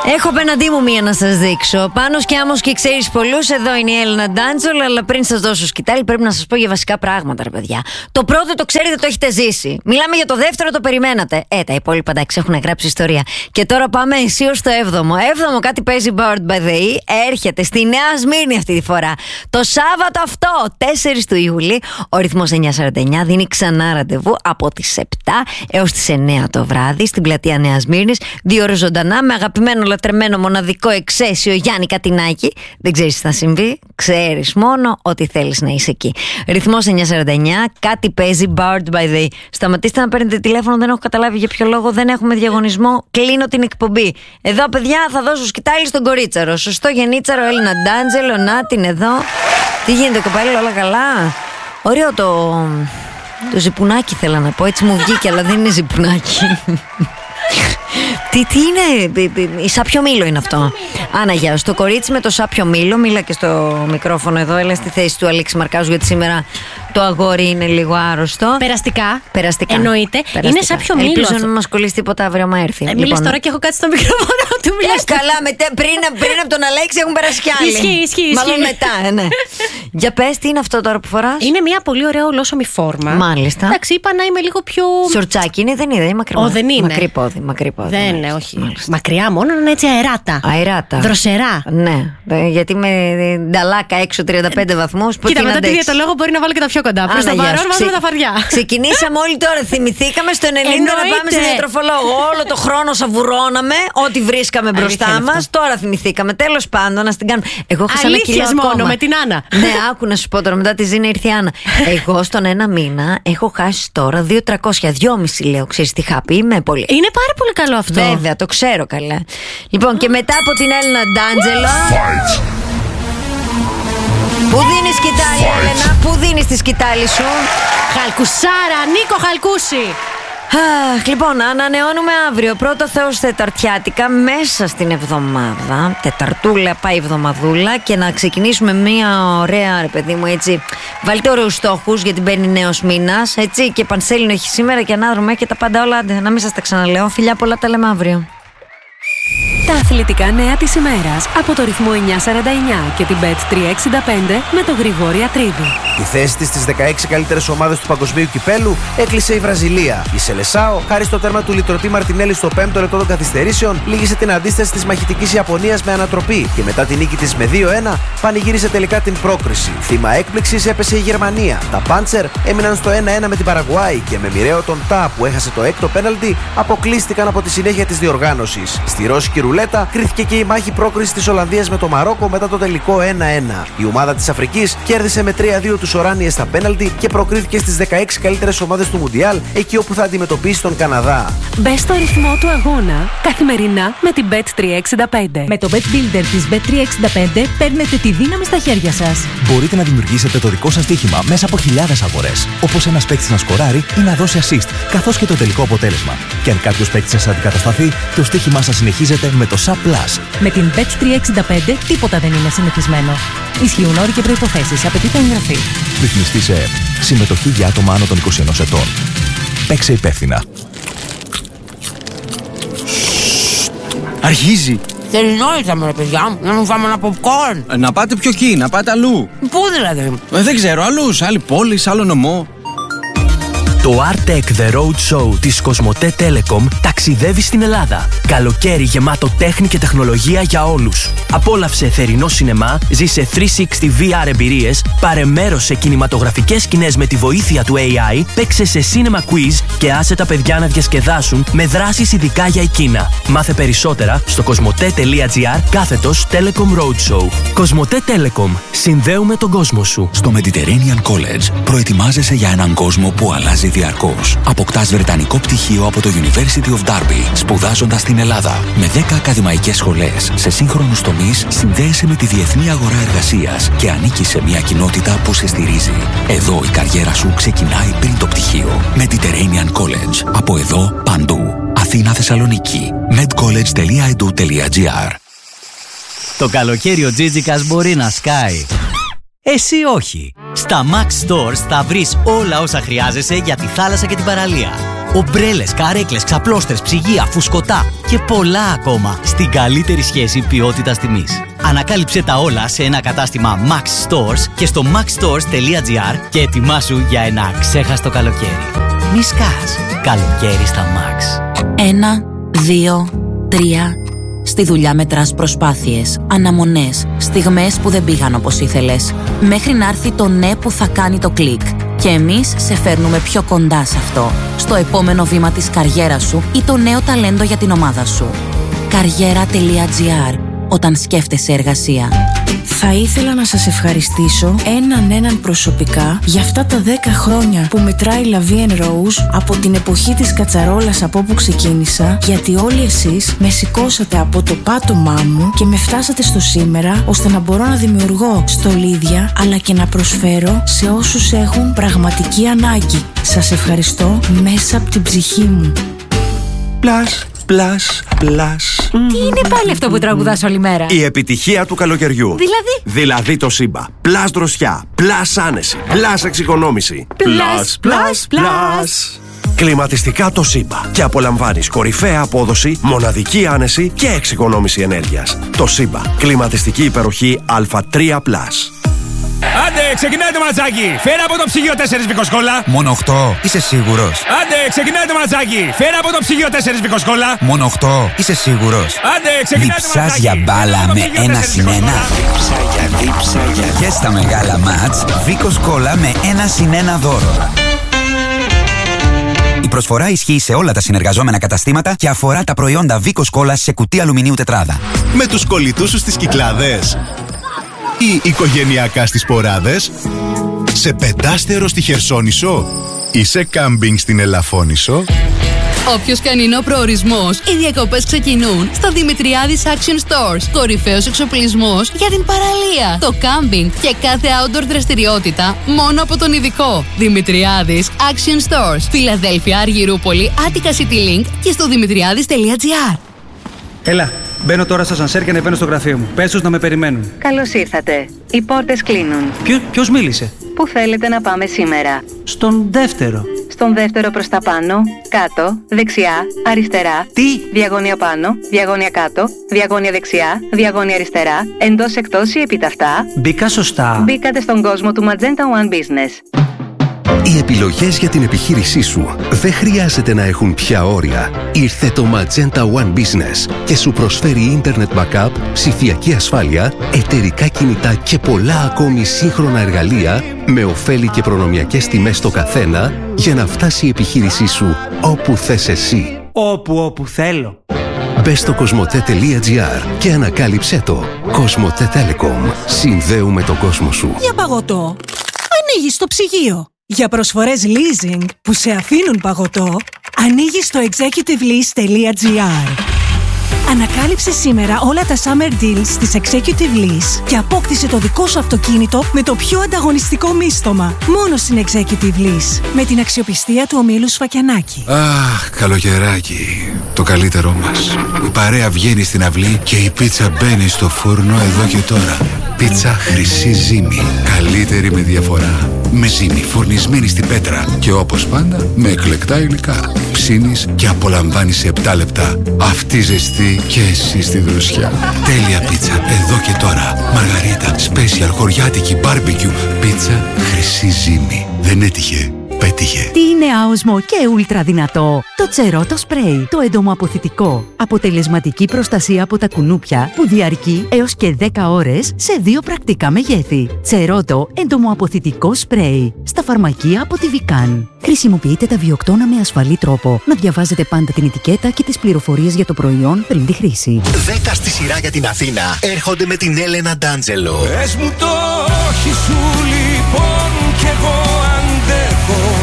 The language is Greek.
Έχω απέναντί μου μία να σας δείξω. Πάνος και άμμος και ξέρεις πολλούς. Εδώ είναι η Έλληνα Ντάντζολ. Αλλά πριν σας δώσω σκητάλη, πρέπει να σας πω για βασικά πράγματα, ρε παιδιά. Το πρώτο το ξέρετε, το έχετε ζήσει. Μιλάμε για το δεύτερο, το περιμένατε. Τα υπόλοιπα εντάξει έχουν γράψει ιστορία. Και τώρα πάμε αισίως στο 7ο. 7ο κάτι παίζει Bored by the E. Έρχεται στη Νέα Σμύρνη αυτή τη φορά. Το Σάββατο αυτό, 4 του Ιούλη. Ο ρυθμός 949 δίνει ξανά ραντεβού από τις 7 έως τις 9 το βράδυ στην πλατεία Νέας Σμύρνης. 2 ώρες ζωντανά με αγαπημένο λατρεμένο μοναδικό εξαίσιο Γιάννη Κατινάκη. Δεν ξέρεις τι θα συμβεί, ξέρεις μόνο ότι θέλεις να είσαι εκεί. Ρυθμός 949, κάτι παίζει Bored by the E. Σταματήστε να παίρνετε τηλέφωνο, δεν έχω καταλάβει για ποιο λόγο, δεν έχουμε διαγωνισμό. Κλείνω την εκπομπή. Εδώ, παιδιά, θα δώσω σκητάλη στον κορίτσαρο. Σωστό γενίτσαρο, Έλληνα Ντάντζελο, να την εδώ. Τι γίνεται, κοπέλα, όλα καλά? Ωραίο το ζυπουνάκι θέλω να πω, έτσι μου βγήκε, αλλά δεν είναι ζυπουνάκι. Τι είναι, η σάπιο μήλο είναι αυτό. Άννα, γεια σου. Το κορίτσι με το σάπιο μήλο, μίλα και στο μικρόφωνο εδώ, έλα στη θέση του Αλέξη Μαρκάζου, γιατί σήμερα το αγόρι είναι λίγο άρρωστο. Περαστικά. Εννοείται. Είναι σάπιο μήλο. Ελπίζω να μας κολλήσει τίποτα αύριο, μα έρθει. Μίλησε τώρα και έχω κάτι στο μικρόφωνο του. Καλά, πριν από τον Αλέξη έχουν περάσει κι άλλοι. Ισχύει. Μάλλον μετά, ναι. Για πες, τι είναι αυτό τώρα που φοράς? Είναι μια πολύ ωραία ολόσωμη φόρμα. Μάλιστα. Εντάξει, είπα να είμαι λίγο πιο. Σορτσάκι είναι, δεν είναι μακρύ. Δεν είναι. Μακρύ πόδι. Δεν είναι, όχι. Μάλιστα. Μακριά μόνο, είναι έτσι αεράτα. Δροσερά. Ναι, γιατί με νταλάκα έξω 35 βαθμούς. Κοίτα, μετά τη διαιτολόγο μπορεί να βάλω και τα πιο κοντά. Προς το παρόν βάζουμε τα φαρδιά. Ξεκινήσαμε όλοι τώρα. Θυμηθήκαμε στο 90 να πάμε σε διατροφολόγο. Όλο το χρόνο σαβουρώναμε ό,τι βρίσκαμε μπροστά μας. Τώρα θυμηθήκαμε. Τέλος πάντων, να την κάνουμε. Εγώ είχα ένα κιλό μόνο με την Άννα. Ναι, άκου να σου πω τώρα, μετά τη Ζήνα ήρθε η Άννα. Εγώ στον ένα μήνα έχω χάσει τώρα 2.300, 2,5 λέω. Ξέρεις τι είχα πει, είμαι πολύ. Είναι πάρα πολύ καλό αυτό. Βέβαια, το ξέρω καλά. Λοιπόν, και μετά από την Έλληνα Ντάντζελο. Πού δίνεις σκητάλη, Έλενα, πού δίνεις τη σκητάλη σου? Χαλκουσάρα, Νίκο Χαλκούση. Λοιπόν, ανανεώνουμε αύριο. Πρώτο Θεός Τεταρτιάτικα μέσα στην εβδομάδα. Τεταρτούλα πάει εβδομαδούλα. Και να ξεκινήσουμε μια ωραία, ρε παιδί μου, έτσι. Βάλτε ωραίους στόχους, γιατί μπαίνει νέος μήνας. Έτσι, και Πανσέλινο έχει σήμερα και ανάδρομο έχει και τα πάντα όλα. Να μην σας τα ξαναλέω. Φιλιά πολλά, τα λέμε αύριο. Τα αθλητικά νέα της ημέρας από το ρυθμό 949 και την Bet365 με τον Γρηγόρη Ατρίδη. Τη θέση της στις 16 καλύτερες ομάδες του παγκοσμίου κυπέλου έκλεισε η Βραζιλία. Η Σελεσάο, χάρη στο τέρμα του λιτρωτή Μαρτινέλη στο 5ο λεπτό των καθυστερήσεων, λύγησε την αντίσταση της μαχητικής Ιαπωνίας με ανατροπή και μετά την νίκη της με 2-1 πανηγύρισε τελικά την πρόκριση. Θύμα έκπληξης έπεσε η Γερμανία. Τα Πάντσερ έμειναν στο 1-1 με την Παραγουάη και με μοιραίο τον Τα που έχασε το έκτο πέναλτι αποκλείστηκαν από τη συνέχεια της διοργάνωσης. Στη ρώσικη ρουλέτα κρίθηκε και η μάχη πρόκρισης της Ολλανδίας με το Μαρόκο μετά το τελικό 1-1. Η ομάδα της Αφρικής κέρδισε με 3-2 τους Οράνιες στα πέναλτι και προκρίθηκε στις 16 καλύτερες ομάδες του Μουντιάλ, εκεί όπου θα αντιμετωπίσει τον Καναδά. Μπες στο ρυθμό του αγώνα καθημερινά με την Bet365. Με το Bet Builder της Bet365 παίρνετε τη δύναμη στα χέρια σας. Μπορείτε να δημιουργήσετε το δικό σας στοίχημα μέσα από χιλιάδες αγορές. Όπως ένας παίκτης να σκοράρει ή να δώσει assist, καθώς και το τελικό αποτέλεσμα. Και αν κάποιος παίκτης σας αντικατασταθεί, το στοίχημά σας συνεχίζεται με το SAP+. Με την Bet365 τίποτα δεν είναι συνηθισμένο. Ισχύουν όροι και προϋποθέσεις. Απαιτείται εγγραφή. Ρυθμιστή σε ΕΕΠ. Συμμετοχή για άτομα άνω των 21 ετών. Παίξε υπεύθυνα. Αρχίζει. Θερινό ήρθαμε, ρε παιδιά, να μου φάμε ένα popcorn. Να πάτε πιο εκεί, να πάτε αλλού. Πού δηλαδή? Δεν ξέρω, αλλού, σε άλλη πόλη, σε άλλο νομό. Το Artec The Road Show της Κοσμοτέ Telecom ταξιδεύει στην Ελλάδα. Καλοκαίρι γεμάτο τέχνη και τεχνολογία για όλους. Απόλαυσε θερινό σινεμά, ζήσε 360 VR εμπειρίες, πάρε μέρος σε κινηματογραφικές σκηνές με τη βοήθεια του AI, παίξε σε cinema quiz και άσε τα παιδιά να διασκεδάσουν με δράσεις ειδικά για εκείνα. Μάθε περισσότερα στο cosmote.gr/Telecom Roadshow. Κοσμοτέ Telecom. Συνδέουμε τον κόσμο σου. Στο Mediterranean College προετοιμάζεσαι για έναν κόσμο που αλλάζει διαρκώς. Αποκτάς βρετανικό πτυχίο από το University of Derby, σπουδάζοντας στην Ελλάδα. Με 10 ακαδημαϊκές σχολές σε σύγχρονους τομείς, συνδέεσαι με τη διεθνή αγορά εργασίας και ανήκεις σε μια κοινότητα που σε στηρίζει. Εδώ η καριέρα σου ξεκινάει πριν το πτυχίο. Mediterranean College. Από εδώ παντού. Αθήνα, Θεσσαλονίκη. medcollege.edu.gr. Το καλοκαίρι ο Τζίτζικας μπορεί να σκάει. Εσύ όχι. Στα Max Stores θα βρεις όλα όσα χρειάζεσαι για τη θάλασσα και την παραλία. Ομπρέλες, καρέκλες, ξαπλώστρες, ψυγεία, φουσκωτά και πολλά ακόμα στην καλύτερη σχέση ποιότητας-τιμής. Ανακάλυψε τα όλα σε ένα κατάστημα Max Stores και στο maxstores.gr και ετοιμάσου για ένα ξέχαστο καλοκαίρι. Μη σκάς. Καλοκαίρι στα Max. 1, 2, 3. Στη δουλειά μετράς προσπάθειες, αναμονές, στιγμές που δεν πήγαν όπως ήθελες, μέχρι να έρθει το ναι που θα κάνει το κλικ. Και εμείς σε φέρνουμε πιο κοντά σε αυτό, στο επόμενο βήμα της καριέρας σου ή το νέο ταλέντο για την ομάδα σου. Καριέρα.gr. Όταν σκέφτεσαι εργασία. Θα ήθελα να σας ευχαριστήσω έναν προσωπικά για αυτά τα 10 χρόνια που μετράει La Vie en Rose από την εποχή της κατσαρόλας από όπου ξεκίνησα, γιατί όλοι εσείς με σηκώσατε από το πάτωμά μου και με φτάσατε στο σήμερα, ώστε να μπορώ να δημιουργώ στολίδια αλλά και να προσφέρω σε όσους έχουν πραγματική ανάγκη. Σας ευχαριστώ μέσα από την ψυχή μου. Πλάς. Τι είναι πάλι αυτό που τραγουδάς όλη μέρα? Η επιτυχία του καλοκαιριού. Δηλαδή το Σύμπα. Πλάς δροσιά, πλάς άνεση, πλάς εξοικονόμηση. Πλάς. Κλιματιστικά το Σύμπα. Και απολαμβάνεις κορυφαία απόδοση, μοναδική άνεση και εξοικονόμηση ενέργειας. Το Σύμπα. Κλιματιστική υπεροχή Α3+. Άντε, ξεκινάει το ματσάκι! Φέρα από το ψυγείο 4 βικοσκόλα! Μόνο 8, είσαι σίγουρος? Άντε, ξεκινάει το ματσάκι! Φέρα από το ψυγείο 4 βικοσκόλα! Μόνο 8, είσαι σίγουρος? Άντε, ξεκινάει το ματσάκι! Διψάς για μπάλα με 1-1. Δίψα για και στα μεγάλα μάτς, βικοσκόλα με 1-1 δώρο. Η προσφορά ισχύει σε όλα τα συνεργαζόμενα καταστήματα και αφορά τα προϊόντα βικοσκόλα σε κουτί αλουμινίου τετράδα. Με τους κολλητούς σου στις Κυκλάδες ή οικογενειακά στις Ποράδες, σε πεντάστερο στη Χερσόνησο ή σε κάμπινγκ στην Ελαφώνησο. Όποιος και αν είναι ο προορισμός, οι διακοπές ξεκινούν στο Δημητριάδης Action Stores. Κορυφαίος εξοπλισμός για την παραλία, το κάμπινγκ και κάθε outdoor δραστηριότητα μόνο από τον ειδικό. Δημητριάδης Action Stores. Φιλαδέλφια, Αργυρούπολη, Άττικα City Link και στο δημητριάδης.gr. Έλα, μπαίνω τώρα στο ασανσέρ και ανεβαίνω στο γραφείο μου. Πες τους να με περιμένουν. Καλώς ήρθατε. Οι πόρτες κλείνουν. Ποιος μίλησε? Πού θέλετε να πάμε σήμερα? Στον δεύτερο. Στον δεύτερο προς τα πάνω, κάτω, δεξιά, αριστερά. Τι? Διαγώνια πάνω, διαγώνια κάτω, διαγώνια δεξιά, διαγώνια αριστερά, εντός εκτός ή επίταυτα. Μπήκα σωστά. Μπήκατε στον κόσμο του Magenta One Business. Οι επιλογές για την επιχείρησή σου δεν χρειάζεται να έχουν πια όρια. Ήρθε το Magenta One Business και σου προσφέρει Internet Backup, ψηφιακή ασφάλεια, εταιρικά κινητά και πολλά ακόμη σύγχρονα εργαλεία με ωφέλη και προνομιακές τιμές στο καθένα για να φτάσει η επιχείρησή σου όπου θες εσύ. Όπου θέλω. Μπες στο κοσμοτέ.gr και ανακάλυψέ το. Κοσμοτέ Telecom. Συνδέουμε τον κόσμο σου. Για παγωτό, ανοίγεις το ψυγείο. Για προσφορές leasing που σε αφήνουν παγωτό, ανοίγεις το executivelease.gr. Ανακάλυψε σήμερα όλα τα summer deals της Executive Lease και απόκτησε το δικό σου αυτοκίνητο με το πιο ανταγωνιστικό μίστομα. Μόνο στην Executive Lease, με την αξιοπιστία του ομίλου Σφακιανάκη. Αχ, καλοκαιράκι, το καλύτερό μας. Η παρέα βγαίνει στην αυλή και η πίτσα μπαίνει στο φούρνο εδώ και τώρα. Πίτσα Χρυσή Ζύμη. Καλύτερη με διαφορά. Με ζύμη φουρνισμένη στην πέτρα και όπως πάντα με εκλεκτά υλικά. Ψήνεις και απολαμβάνεις σε 7 λεπτά. Αυτή ζεστή και εσύ στη δροσιά. Τέλεια πίτσα εδώ και τώρα. Μαργαρίτα, special, χωριάτικη, barbecue. Πίτσα Χρυσή Ζύμη. Δεν έτυχε. Πέτυχε. Τι είναι άοσμο και ούλτρα δυνατό? Το Τσερότο Σπρέι, το εντομοαποθητικό. Αποτελεσματική προστασία από τα κουνούπια που διαρκεί έως και 10 ώρες σε 2 πρακτικά μεγέθη. Τσερότο εντομοαποθητικό σπρέι. Στα φαρμακεία από τη Βικάν. Χρησιμοποιείτε τα βιοκτώνα με ασφαλή τρόπο. Να διαβάζετε πάντα την ετικέτα και τις πληροφορίες για το προϊόν πριν τη χρήση. 10 στη σειρά για την Αθήνα έρχονται με την Έλενα Ντάντζελο. Πες μου το